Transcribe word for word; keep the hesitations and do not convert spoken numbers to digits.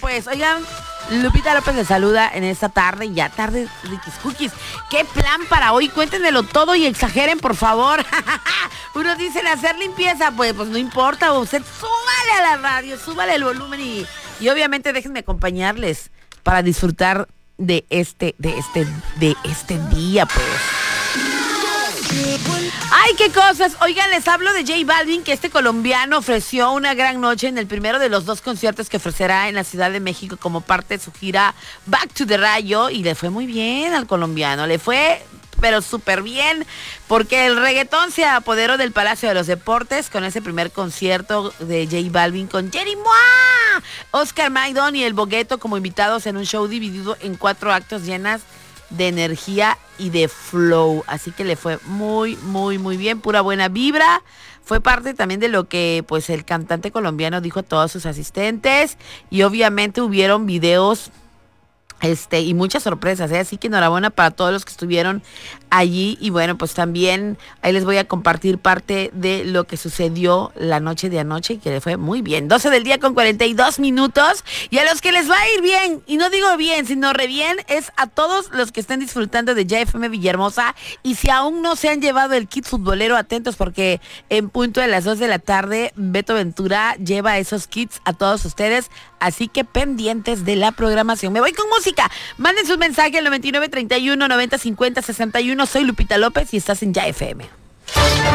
pues. Oigan, Lupita López les saluda en esta tarde, ya tarde, Riquis Cookies. ¿Qué plan para hoy? Cuéntenmelo todo y exageren, por favor. Unos dicen hacer limpieza, pues, pues no importa, usted súbale a la radio, súbale el volumen y, y obviamente déjenme acompañarles para disfrutar de este, de este, de este día, pues. ¡Ay, qué cosas! Oigan, les hablo de J Balvin, que este colombiano ofreció una gran noche en el primero de los dos conciertos que ofrecerá en la Ciudad de México como parte de su gira Back to the Rayo, y le fue muy bien al colombiano, le fue pero súper bien, porque el reggaetón se apoderó del Palacio de los Deportes con ese primer concierto de J Balvin con Jerry Moa, Oscar Maidon y El Bogueto como invitados en un show dividido en cuatro actos llenas de energía y de flow, así que le fue muy, muy, muy bien, pura buena vibra. Fue parte también de lo que pues el cantante colombiano dijo a todos sus asistentes, y obviamente hubieron videos Este, y muchas sorpresas, ¿eh? Así que enhorabuena para todos los que estuvieron allí. Y bueno, pues también ahí les voy a compartir parte de lo que sucedió la noche de anoche y que le fue muy bien. doce del día con cuarenta y dos minutos. Y a los que les va a ir bien, y no digo bien, sino re bien, es a todos los que estén disfrutando de Ya F M Villahermosa. Y si aún no se han llevado el kit futbolero, atentos, porque en punto de las dos de la tarde, Beto Ventura lleva esos kits a todos ustedes. Así que pendientes de la programación. Me voy con música. Manden sus mensajes al noventa y nueve treinta y uno noventa cincuenta sesenta y uno. Soy Lupita López y estás en Ya F M.